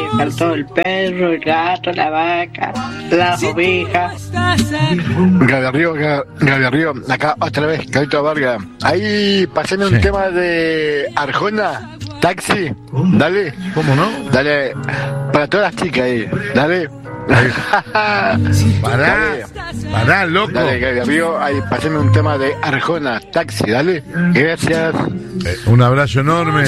faltó el perro, el gato, la vaca, las ovejas. Gaby Río, acá otra vez, Carlito Vargas. Ahí, pasame un tema de Arjona, Taxi, dale. ¿Cómo no? Dale, para todas las chicas ahí, dale. Pará, loco. Dale, Gaby Río, ahí, pasame un tema de Arjona, Taxi, dale. Gracias. Un abrazo enorme.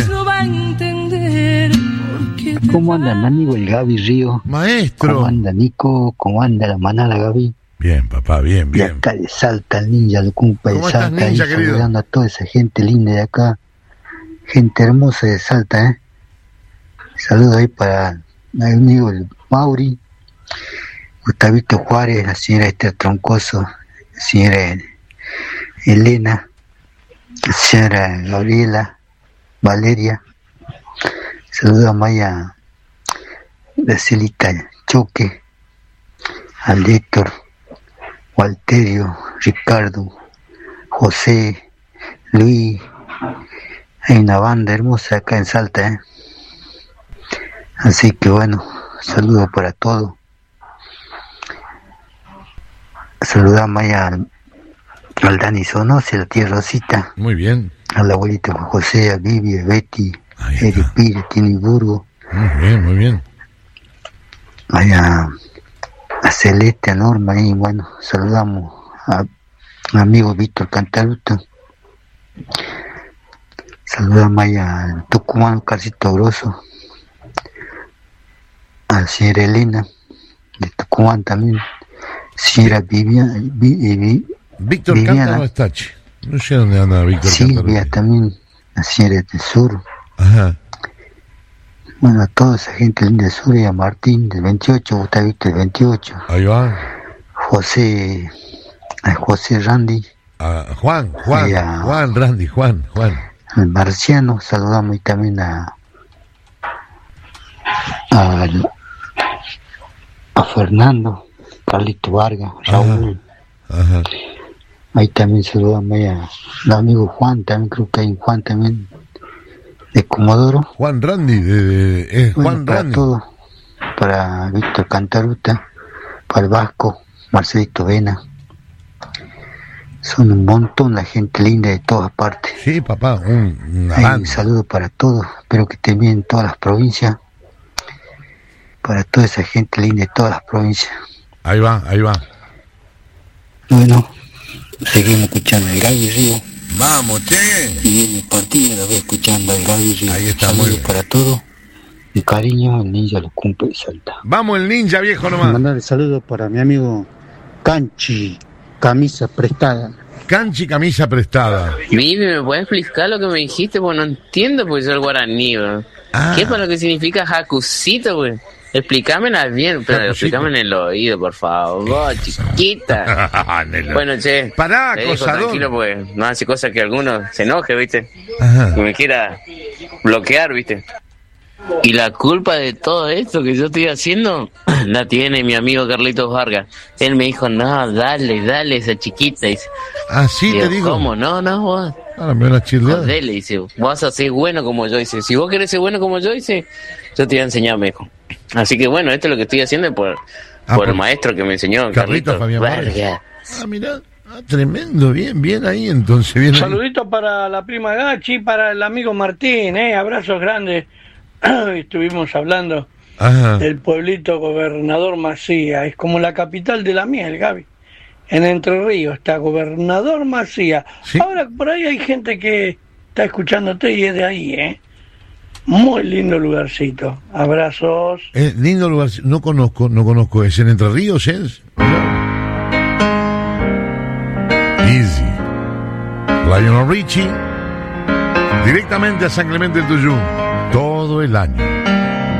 ¿Cómo anda mi amigo el Gaby Río? Maestro. ¿Cómo anda Nico? ¿Cómo anda la manada Gaby? Bien, papá, bien. Y acá de Salta, el ninja, el cumpa de Salta, ninja, ahí querido? saludando a toda esa gente linda de acá, gente hermosa de Salta, Saludos ahí para mi amigo el Mauri, Gustavito Juárez, la señora Esther Troncoso, la señora Elena, la señora Gabriela, Valeria. Saludos a Maya, la Celita Choque, al Héctor, Walterio, Ricardo, José, Luis. Hay una banda hermosa acá en Salta, Así que bueno, saludos para todos. Saludamos ahí al Dani Sonoce, a la tía Rosita. Muy bien. Al abuelito José, a Vivi, a Betty, Eri Pires, Tini Burgo. Muy bien. Allá a Celeste, a Norma, y bueno, saludamos a mi amigo Víctor Cantaruto. Saludamos ahí al Tucumán, Carcito Grosso, a la señora Elena, de Tucumán también, señora Viviana, Víctor Viviana. Cántaro Estachi. No sé dónde anda Víctor Silvia Cántaro. también, la señora del Sur. Ajá. Bueno, a toda esa gente linda del Sur, y a Martín del 28, Gustavito del 28. Ahí va. José Randy. Juan, Randy. Al Marciano, saludamos y también a Fernando, Carlito Vargas, Raúl. Ajá. Ahí también saludamos ahí a el amigo Juan, también creo que hay un Juan también de Comodoro. Juan Randy, Juan Para Randy. todo, para Víctor Cantaruta, para el Vasco, Marcelito Vena. Son un montón la gente linda de todas partes. Sí, papá, una Hay banda. un saludo para todos, espero que estén bien en todas las provincias, para toda esa gente linda de todas las provincias. Ahí va. Bueno, seguimos escuchando el Gaby Río. Vamos, che. Y en el partido la voy escuchando el Gaby Río. Ahí está, Saludos muy bien. para todos. Y cariño, el ninja los cumple y salta. Vamos el ninja viejo nomás. Mandar el saludo para mi amigo Canchi, camisa prestada. Canchi, camisa prestada. Vivi, ¿me puedes explicar lo que me dijiste? Pues no entiendo, pues soy el guaraní, güey. ¿Qué es para lo que significa jacuzito, güey? Explícamela bien, pero Jacuzito. explícame en el oído, por favor, chiquita. Bueno, che. Pará, te dejo acosador. tranquilo, pues no hace cosas que alguno se enoje, ¿viste? Ajá. Que me quiera bloquear, ¿viste? Y la culpa de todo esto que yo estoy haciendo la tiene mi amigo Carlitos Vargas. Él me dijo, no, dale esa chiquita. Dice, Así te digo. ¿cómo? No, vos. Ahora me van a childear. Jodele, dice, vas a ser bueno como yo, dice. Si vos querés ser bueno como yo, dice, yo te voy a enseñar mejor. Así que bueno, esto es lo que estoy haciendo por el maestro que me enseñó, Carlitos Fabián Vargas. Vargas. Mirá, tremendo, bien ahí entonces. Bien ahí. Saludito para la prima Gachi, para el amigo Martín, abrazos grandes. Estuvimos hablando Ajá. del pueblito Gobernador Macía, es como la capital de la miel, Gaby. En Entre Ríos está Gobernador Macía. Ahora por ahí hay gente que está escuchándote y es de ahí, Muy lindo lugarcito. Abrazos. Lindo lugar, no conozco. ¿Es en Entre Ríos? ¿Es? Easy. Lionel Richie. Directamente a San Clemente del Tuyú. Todo el año.